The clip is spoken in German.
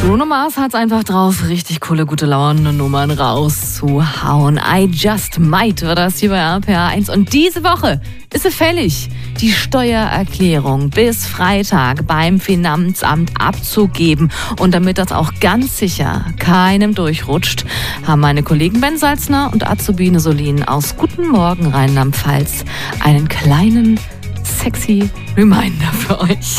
Bruno Mars hat's einfach drauf, richtig coole, gute Laune-Nummern rauszuhauen. I Just Might war das hier bei RPA 1. Und diese Woche ist sie fällig, die Steuererklärung bis Freitag beim Finanzamt abzugeben. Und damit das auch ganz sicher keinem durchrutscht, haben meine Kollegen Ben Salzner und Azubine Solin aus Guten Morgen Rheinland-Pfalz einen kleinen, sexy Reminder für euch.